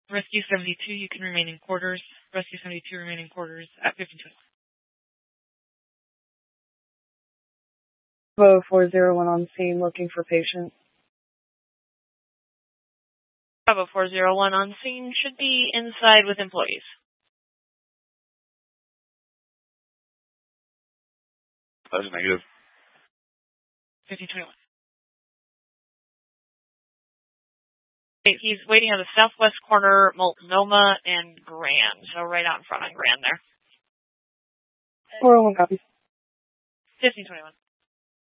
Rescue 72, you can remain in quarters. Rescue 72, remain in quarters at 1521. Bravo 401 on scene, looking for patient. Bravo 401 on scene, should be inside with employees. That's negative. 1521. He's waiting on the southwest corner, Multnomah and Grand. So right out in front on Grand there. 401 copies. 1521.